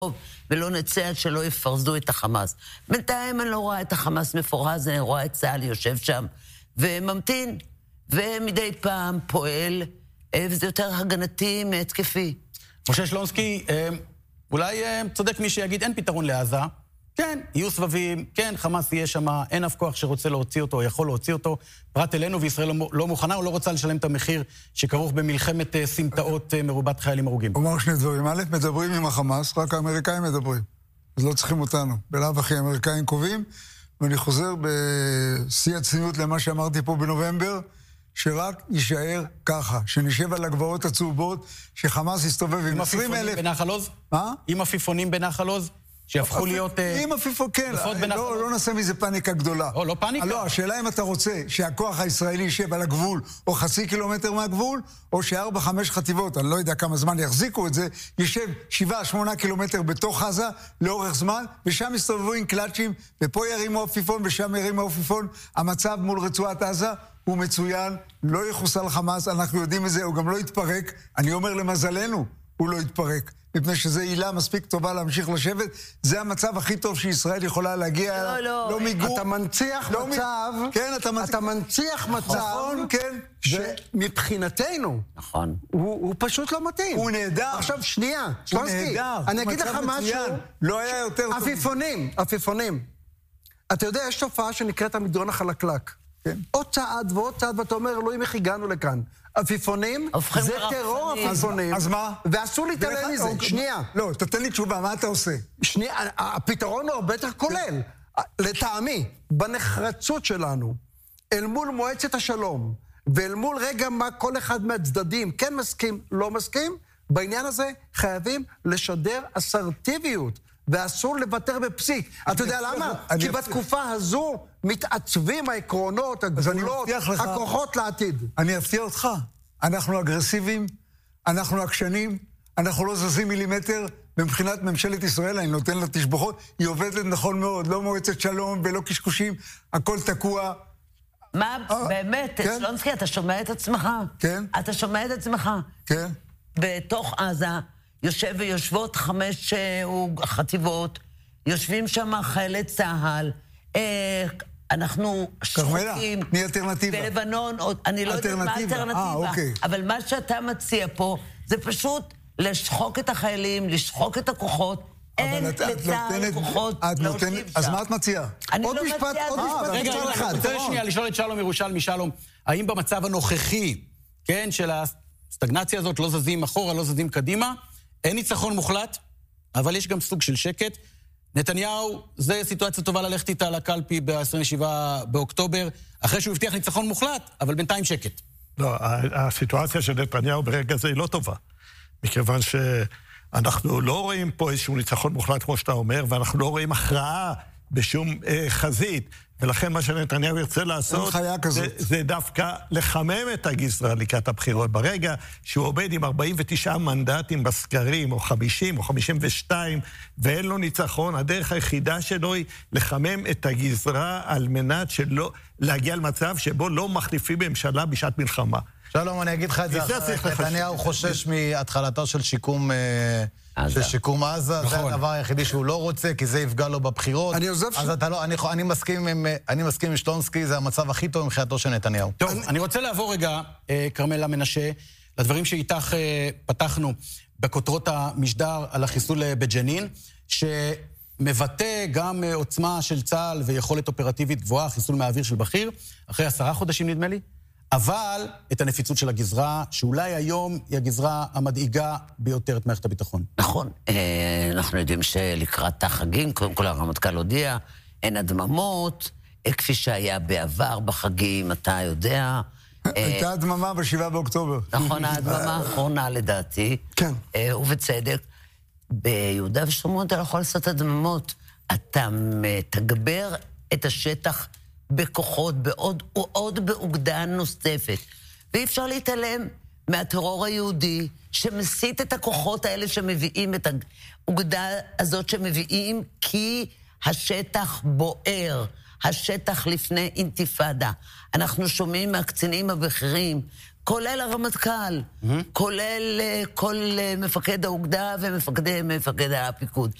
ולא נצא עד שלא יפרזו את החמאס. בינתיים אני לא רואה את החמאס מפורז, אני רואה את צה"ל יושב שם וממתין, ומדי פעם פועל, וזה יותר הגנתי מהתקפי. משה שלונסקי, אולי צודק מי שיגיד אין פתרון לעזה, כן, יהיו סבבים, כן, חמאס יהיה שם, אין אף כוח שרוצה להוציא אותו, יכול להוציא אותו, פרט אלינו, וישראל לא מוכנה, או לא רוצה לשלם את המחיר שכרוך במלחמת סמטאות מרובת חיילים הרוגים. אומר שני דברים, א', מדברים עם החמאס, רק האמריקאים מדברים, אז לא צריכים אותנו. בלאו הכי האמריקאים קובעים, ואני חוזר בשיא הצניעות למה שאמרתי פה בנובמבר, שרק יישאר ככה, שנשב על הגבעות הצהובות, שחמאס יסתובב עם 20,000... בנחל עוז? מה? עם עפיפונים בנחל עוז? שיהפכו להיות... עם עפיפון, כן. לא נעשה מזה פאניקה גדולה. לא פאניקה. לא, השאלה אם אתה רוצה שהכוח הישראלי יישב על הגבול, או חצי קילומטר מהגבול, או ש4-5 חטיבות, אני לא יודע כמה זמן יחזיקו את זה, יישב 7-8 קילומטר בתוך עזה, לאורך זמן, ושם יסתובבו עם קלאצ'ים, ופה ירימו עפיפון, ושם ירימו עפיפון. המצב מול רצועת עזה הוא מצוין, לא יחוסל חמאס, אנחנו יודעים את זה, הוא גם לא יתפרק. אני אומר למזלנו, הוא לא יתפרק. מפני שזו עילה מספיק טובה להמשיך לשבת, זה המצב הכי טוב שישראל יכולה להגיע. לא מיגור. אתה מנציח מצב, כן, אתה מנציח מצב, כן, שמבחינתנו, נכון. הוא פשוט לא מתאים. הוא נהדר. עכשיו, שנייה, שלונסקי, אני אגיד לך משהו, לא היה יותר טוב. עפיפונים. אתה יודע, יש תופעה שנקראת המדרון החלקלק. עוד צעד ועוד צעד, ואתה אומר, אלוהים, איך הגענו לכאן. עפיפונים, זה טרור עפיפונים. אז מה? ואסור להתעלם מזה. שנייה. לא, תתן לי תשובה, מה אתה עושה? שנייה, הפתרון הוא הרבה יותר כולל. לטעמי, בנחרצות שלנו, אל מול מועצת השלום, ואל מול רגע מה כל אחד מהצדדים כן מסכים, לא מסכים, בעניין הזה חייבים לשדר אסרטיביות, ואסור לוותר בפסיק. אתה יודע למה? כי בתקופה הזו מתעצבים העקרונות, הגבולות, הכוחות לעתיד. אני אפתיע אותך. אנחנו אגרסיביים, אנחנו עקשנים, אנחנו לא זזים מילימטר, ומבחינת ממשלת ישראל, אני נותן לה תשבחות, היא עובדת נכון מאוד, לא מועצת שלום ולא קשקושים, הכל תקוע. מה, באמת, שלונסקי, אתה שומע את עצמך? כן. אתה שומע את עצמך? כן. בתוך עזה יושב ויושבות 5 חטיבות, יושבים שם חיילי צה"ל, אנחנו שחוקים. תני אלטרנטיבה. בלבנון, אני לא יודעת מה האלטרנטיבה. אוקיי. אבל מה שאתה מציע פה, זה פשוט לשחוק את החיילים, לשחוק את הכוחות. אין לצה"ל כוחות להושיב שם. אז מה את מציעה? עוד משפט רגע, אני רוצה שנייה לשאול את שלום ירושלמי. שלום, האם במצב הנוכחי, כן, של הסטגנציה הזאת, לא זזים אחורה, לא זזים קדימה, אין ניצחון מוחלט, אבל יש גם סוג של שקט. נתניהו, זו סיטואציה טובה ללכת איתה לקלפי ב-27 באוקטובר, אחרי שהוא הבטיח ניצחון מוחלט, אבל בינתיים שקט. לא, הסיטואציה של נתניהו ברגע זה היא לא טובה. מכיוון שאנחנו לא רואים פה איזשהו ניצחון מוחלט, כמו שאתה אומר, ואנחנו לא רואים הכרעה בשום חזית. ולכן מה שנתניהו ירצה לעשות, זה דווקא לחמם את הגזרה לקראת הבחירות. ברגע שהוא עובד עם 49 מנדטים בסקרים, או 50 או 52, ואין לו ניצחון, הדרך היחידה שלו היא לחמם את הגזרה על מנת שלא להגיע למצב שבו לא מחליפים ממשלה בשעת מלחמה. שלום, אני אגיד לך את זה, נתניהו חושש מהתחלתו של שיקום עזה, זה הדבר היחידי שהוא לא רוצה, כי זה יפגע לו בבחירות. אז אתה לא, אני מסכים עם שלונסקי, זה המצב הכי טוב מבחינתו של נתניהו. טוב, אני רוצה לעבור רגע, כרמלה מנשה, לדברים שאיתך פתחנו בכותרות המשדר על החיסול בג'נין, שמבטא גם עוצמה של צה"ל ויכולת אופרטיבית גבוהה, חיסול מהאוויר של בכיר, אחרי 10 חודשים נדמה לי, אבל את הנפיצות של הגזרה, שאולי היום היא הגזרה המדאיגה ביותר את מערכת הביטחון. נכון, אנחנו יודעים שלקראת החגים, קודם כל הרמטכ"ל הודיע, אין הדממות, כפי שהיה בעבר בחגים, אתה יודע. הייתה הדממה ב7 באוקטובר. נכון, ההדממה האחרונה לדעתי. כן. ובצדק, ביהודה ושומרון אתה לא יכול לעשות הדממות, אתה מתגבר את השטח בכוחות, עוד באוגדה נוספת. ואי אפשר להתעלם מהטרור היהודי, שמסית את הכוחות האלה שמביאים, את האוגדה הזאת שמביאים, כי השטח בוער, השטח לפני אינתיפאדה. אנחנו שומעים מהקצינים הבכירים, כולל הרמטכ"ל, כולל כל מפקד האוגדה ומפקד הפיקוד.